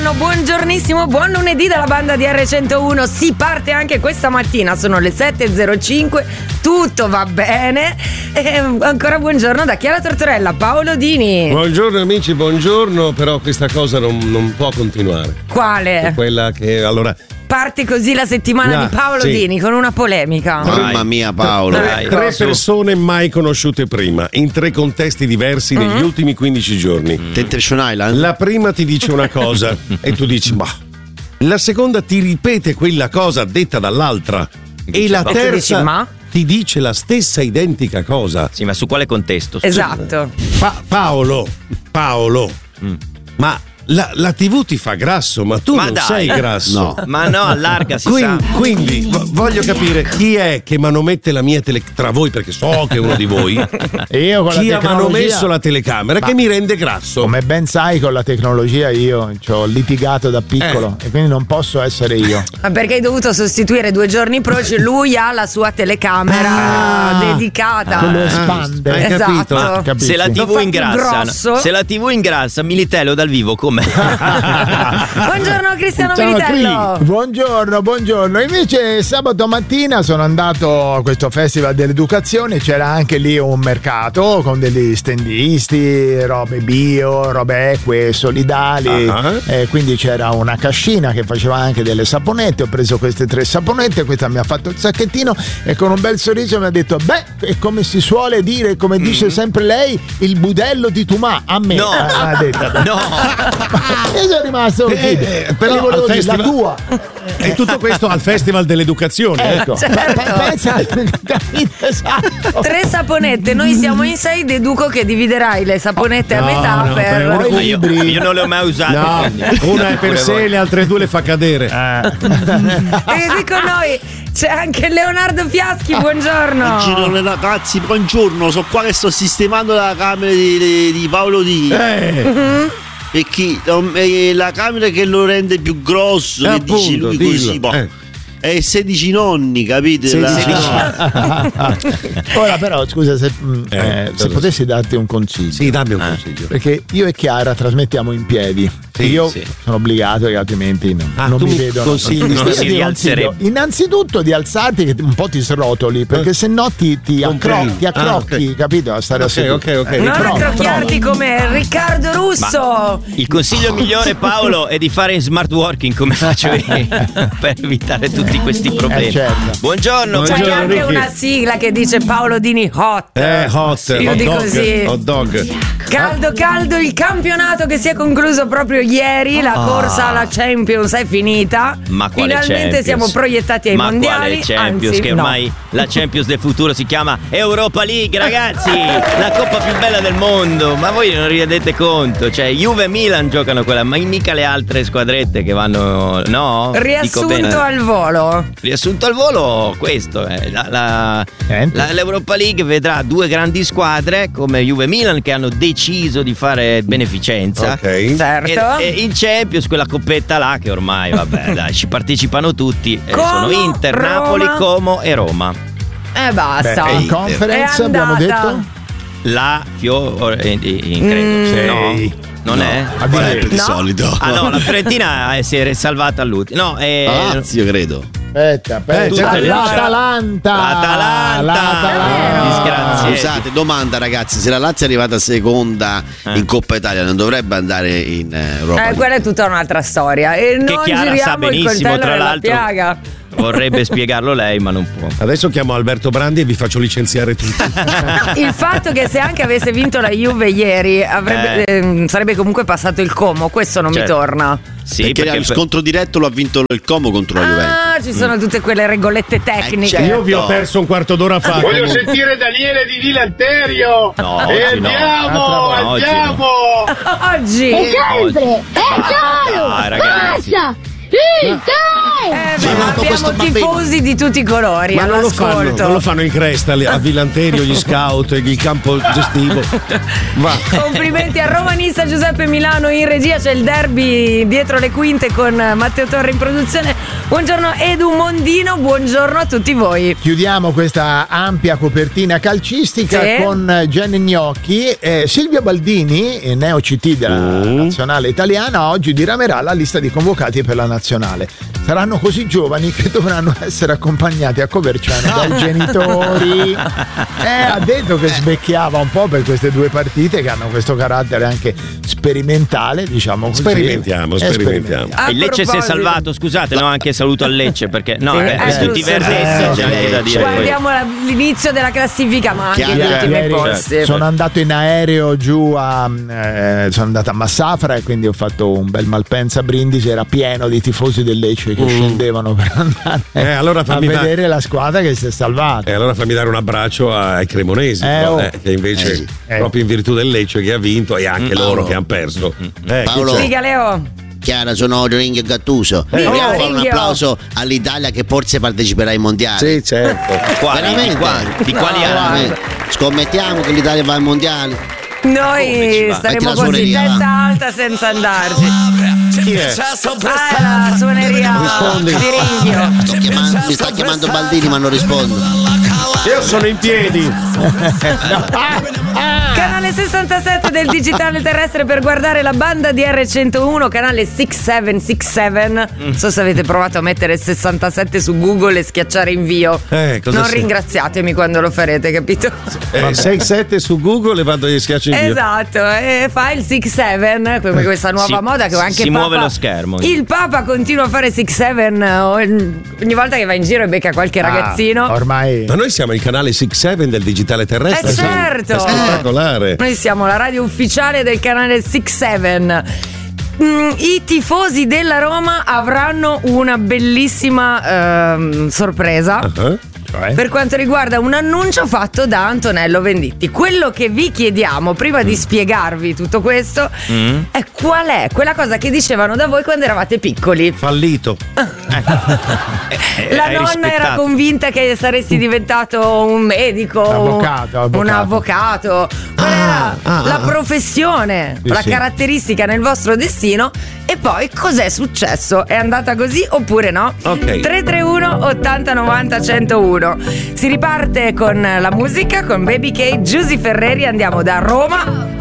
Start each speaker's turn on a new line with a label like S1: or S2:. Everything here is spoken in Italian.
S1: buongiornissimo, buon lunedì dalla banda di R101. Si parte anche questa mattina, sono le 7.05, tutto va bene. E ancora buongiorno da Chiara Tortorella, Paolo Dini.
S2: Buongiorno amici, buongiorno, però questa cosa non può continuare.
S1: Quale?
S2: Quella che allora
S1: parte così la settimana di Paolo Dini con una polemica.
S3: Mamma mia Paolo.
S2: Tre persone mai conosciute prima, in tre contesti diversi negli ultimi 15 giorni.
S3: Temptation Island.
S2: La prima ti dice una cosa e tu dici bah. La seconda ti ripete quella cosa detta dall'altra. E la terza ti dice la stessa identica cosa.
S4: Sì, ma su quale contesto?
S1: Esatto.
S2: Paolo, ma la TV ti fa grasso, ma tu non sei grasso.
S3: No.
S4: Ma no, allarga, si sa.
S2: Quindi voglio capire chi è che manomette la mia tra voi, perché so che è uno di voi.
S5: E io con
S2: chi
S5: la
S2: ha manomesso la telecamera che mi rende grasso.
S5: Come ben sai, con la tecnologia io ci ho litigato da piccolo e quindi non posso essere io.
S1: Ma perché hai dovuto sostituire 2 giorni prima, lui ha la sua telecamera dedicata.
S5: Che lo espande.
S2: Hai capito?
S1: Esatto.
S4: Se la TV ingrassa, Militello dal vivo com'è?
S1: Buongiorno Cristiano
S5: Sono
S1: Militello.
S5: qui. Buongiorno. Invece sabato mattina sono andato a questo festival dell'educazione, c'era anche lì un mercato con degli standisti, robe bio, robe eque, solidali, quindi c'era una cascina che faceva anche delle saponette. Ho preso queste 3 saponette, questa mi ha fatto il sacchettino e con un bel sorriso mi ha detto è come si suole dire, come dice sempre lei, il budello di Tumà a me.
S4: No.
S5: Ha detto.
S4: No.
S5: Io sono rimasto
S2: però
S5: volevo dire, la tua.
S2: E tutto questo al Festival dell'Educazione.
S5: Ecco. Esatto.
S1: 3 saponette, noi siamo in 6, deduco che dividerai le saponette a metà per
S4: io non le ho mai usate.
S2: No, una è per sé, le altre 2 le fa cadere.
S1: E qui con noi c'è anche Leonardo Fiaschi, buongiorno.
S3: Buongiorno ragazzi, buongiorno. Sono qua che sto sistemando la camera di Paolo Dini. Perché la camera che lo rende più grosso, che dice lui così, è 16 nonni, capite?
S2: 16
S5: Ora però scusa se potessi darti un consiglio.
S2: Sì, dammi un consiglio.
S5: Perché io e Chiara trasmettiamo in piedi. Io sono obbligato che altrimenti non mi vedo.
S4: Non si rialzerebbe.
S5: Innanzitutto di alzarti che un po' ti srotoli, perché se no ti accrocchi, capito? A stare
S2: ok.
S1: Non accrocchiarti come Riccardo Russo.
S4: Il consiglio migliore, Paolo, è di fare in smart working come faccio io per evitare tutti questi problemi.
S5: Certo.
S4: Buongiorno.
S1: C'è anche una sigla che dice Paolo Dini hot.
S2: Hot.
S1: Io dico così.
S2: Hot dog.
S1: Caldo il campionato che si è concluso proprio ieri, la corsa alla Champions è finita.
S4: Ma quale
S1: finalmente
S4: Champions?
S1: siamo proiettati ai mondiali.
S4: Quale Champions?
S1: Anzi,
S4: che ormai la Champions del futuro si chiama Europa League, ragazzi, la coppa più bella del mondo. Ma voi non vi rendete conto? Cioè Juve e Milan giocano quella, ma mica le altre squadrette che vanno. No?
S1: Riassunto al volo.
S4: Riassunto al volo, questo è l'Europa League vedrà 2 grandi squadre come Juve e Milan che hanno deciso di fare beneficenza.
S2: Ok.
S1: Certo.
S4: E in Champions quella coppetta là che ormai vabbè dai, ci partecipano tutti, sono Inter,
S1: Roma.
S4: Napoli, Como e Roma.
S1: Basta.
S5: in conference
S1: È
S5: abbiamo
S1: andata.
S5: detto
S4: La credo. No, non è?
S3: Per il solito.
S4: Ah no, la Fiorentina si è salvata all'ultimo. No,
S3: Lazio credo.
S5: Aspetta. L'Atalanta.
S4: Disgraziati.
S3: Scusate, domanda ragazzi, se la Lazio è arrivata seconda in Coppa Italia non dovrebbe andare in Europa League?
S1: Quella è tutta un'altra storia. E
S4: Che
S1: non
S4: Chiara sa
S1: giriamo il
S4: benissimo,
S1: coltello
S4: tra
S1: nella
S4: l'altro.
S1: piaga.
S4: Vorrebbe spiegarlo lei, ma non può.
S2: Adesso chiamo Alberto Brandi e vi faccio licenziare tutti.
S1: Il fatto che se anche avesse vinto la Juve ieri sarebbe comunque passato il Como, questo non mi torna.
S4: Sì,
S3: perché il scontro diretto lo ha vinto il Como contro la Juventus.
S1: Ci sono tutte quelle regolette tecniche.
S3: certo.
S2: Io vi ho perso un quarto d'ora fa.
S6: Voglio sentire Daniele di Vilanterio.
S4: No,
S6: E
S4: oggi no.
S6: andiamo.
S1: Oggi.
S7: Sempre!
S4: Dai, ragazzi.
S7: Basta!
S1: Abbiamo tifosi di tutti i colori.
S2: Ma non lo
S1: all'ascolto.
S2: fanno in cresta a Vilanterio, gli scout, il campo gestivo. Va.
S1: Complimenti a romanista Giuseppe Milano in regia, c'è il derby dietro le quinte con Matteo Torre in produzione. Buongiorno Edu Mondino, buongiorno a tutti voi.
S5: Chiudiamo questa ampia copertina calcistica con Gianni Gnocchi. Silvio Baldini, neo CT della nazionale italiana, oggi diramerà la lista di convocati per la nazionale. Saranno così giovani che dovranno essere accompagnati a Coverciano dai genitori. Ha detto che svecchiava un po' per queste due partite che hanno questo carattere anche sperimentale, diciamo così.
S2: Sperimentiamo.
S4: Il Lecce si è salvato, scusate, no, anche saluto al Lecce perché tutti verdessi, c'è anche da dire.
S1: Guardiamo l'inizio della classifica, ma anche gli ultimi posti.
S5: Sono andato in aereo giù sono andato a Massafra e quindi ho fatto un bel Malpensa a Brindisi, era pieno di tifosi del Lecce che scendevano per andare a vedere la squadra che si è salvata.
S2: E allora fammi dare un abbraccio ai cremonesi, che invece proprio in virtù del Lecce che ha vinto e anche loro che hanno perso.
S3: Paolo,
S1: dica Leo.
S3: Chiara, sono Ringhio e Gattuso. Vogliamo fare un applauso all'Italia che forse parteciperà ai mondiali.
S2: Sì, certo.
S3: Veramente?
S4: Di quali anni?
S3: Scommettiamo che l'Italia va ai mondiali.
S1: Noi staremo così, testa alta senza andarci.
S2: Chi è?
S1: La suoneria
S2: Rispondi.
S1: di Ringhio.
S3: Mi sta chiamando Baldini ma non rispondo.
S2: Io sono in piedi.
S1: Canale 67 del digitale terrestre per guardare la banda di R101, canale 6767. Non so se avete provato a mettere 67 su Google e schiacciare invio. Non ringraziatemi quando lo farete, capito?
S2: 6-7 su Google e vado a schiaccio invio.
S1: Esatto, e fa il 6-7, come questa nuova moda che anche
S4: si muove lo schermo.
S1: Il Papa continua a fare 6-7 ogni volta che va in giro e becca qualche ragazzino.
S5: Ormai.
S2: Ma noi siamo il canale 67 del digitale terrestre.
S1: Certo.
S2: È spettacolare.
S1: Noi siamo la radio ufficiale del canale 6-7. I tifosi della Roma avranno una bellissima sorpresa. Per quanto riguarda un annuncio fatto da Antonello Venditti. Quello che vi chiediamo prima di spiegarvi tutto questo è qual è quella cosa che dicevano da voi quando eravate piccoli.
S2: Fallito.
S1: La nonna era convinta che saresti diventato un medico, un avvocato. Qual era la professione, la caratteristica nel vostro destino? E poi cos'è successo? È andata così oppure no? 331 80 90 101. Si riparte con la musica, con Baby K, Giusy Ferreri. Andiamo da Roma